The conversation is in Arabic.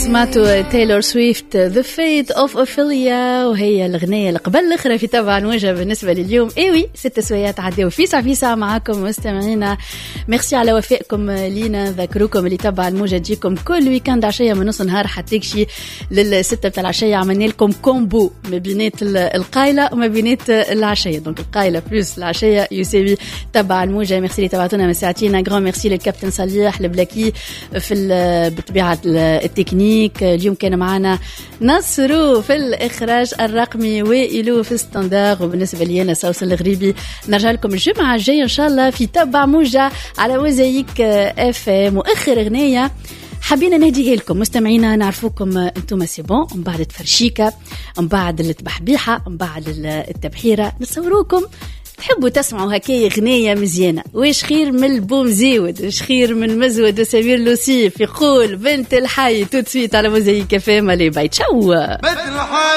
سمعتوا تايلور سويفت The Fate of Ophelia، وهي الأغنية اللي قبل الأخرى في طبعا موجة بالنسبة لليوم. إيوي 6 سويات عدوا في ساعة معاكم مستمعينا. ميرسي على وفائكم لينا. ذكروكم اللي طبعا موجة تجيكم كل ويكاند عشية من نص نهار حتى تكشي لل6 بتاع العشية. عملنا لكم كومبو ما بينات القايلة وما بينات العشية، دونك القايلة بلس العشية يساوي طبعا موجة. ميرسي اللي تبعتونا من ساعتين. غران ميرسي للكابتن صليح البلاكي في بطبيعة التكنيك. اليوم كان معنا نصرو في الإخراج الرقمي وإلو في ستاندار. وبالنسبة لي أنا سوسن الغريبي نرجع لكم الجمعة الجاية إن شاء الله في تبع موجة على وزيك FM. وآخر أغنية حبينا نهديها لكم مستمعينا، نعرفوكم انتم سيبون من بعد التفرشيكة، من بعد التبحبيحة، من بعد التبحيرة، نصوروكم تحبوا تسمعوا هكاية غنية مزيانة. ويش خير من البوم زيود، ويش خير من مزود وسمير لوسيف يقول بنت الحي. تو تسويت على موزيك FM. علي باي تشاو.